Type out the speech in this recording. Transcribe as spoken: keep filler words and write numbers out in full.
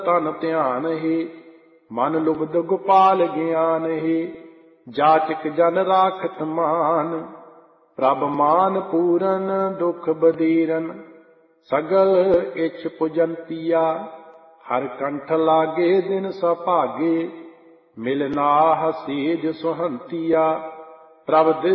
ਤਨ ਧਿਆਨ ਹੀ, ਮਨ ਲੁਬਦ ਗੋਪਾਲ ਗਿਆਨ ਹੀ। ਜਾਚਕ ਜਨ ਰਾਖਤ ਮਾਨ, ਪ੍ਰਭ ਮਾਨ ਪੂਰਨ ਦੁਖ ਬਦੀਰਨ। ਸਗਲ ਇਛ ਪੁਜੰਤੀਆ, ਹਰ ਕੰਠ ਲਾਗੇ ਦਿਨ ਸੁਭਾਗੇ। ਮਿਲ ਨਾਹ ਸੀਜ ਸੁਹੰਤੀਆ, ਪ੍ਰਭ